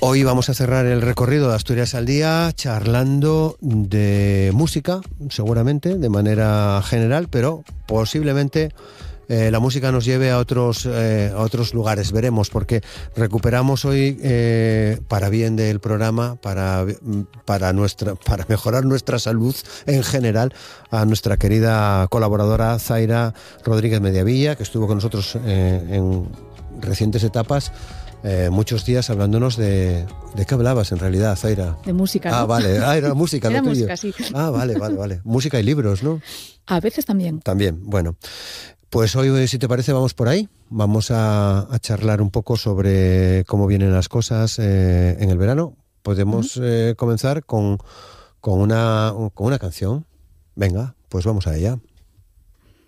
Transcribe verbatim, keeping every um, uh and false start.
Hoy vamos a cerrar el recorrido de Asturias al Día charlando de música, seguramente, de manera general, pero posiblemente eh, la música nos lleve a otros, eh, a otros lugares. Veremos, porque recuperamos hoy, eh, para bien del programa, para, para, nuestra, para mejorar nuestra salud en general, a nuestra querida colaboradora Zaira Rodríguez Mediavilla, que estuvo con nosotros eh, en recientes etapas. Eh, muchos días hablándonos de... ¿De qué hablabas en realidad, Zaira? De música, ¿no? Ah, vale. Ah, era música, Era lo tuyo. música, sí. Ah, vale, vale, vale. Música y libros, ¿no? A veces también. También, bueno. Pues hoy, si te parece, vamos por ahí. Vamos a, a charlar un poco sobre cómo vienen las cosas eh, en el verano. Podemos uh-huh. eh, comenzar con, con, una, con una canción. Venga, pues vamos a ella.